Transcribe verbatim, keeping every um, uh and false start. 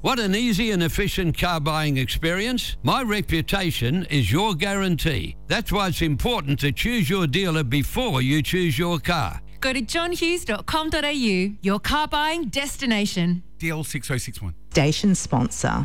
Want an easy and efficient car buying experience? My reputation is your guarantee. That's why it's important to choose your dealer before you choose your car. Go to john hughes dot com dot a u, your car buying destination. D L six oh six one. Station sponsor.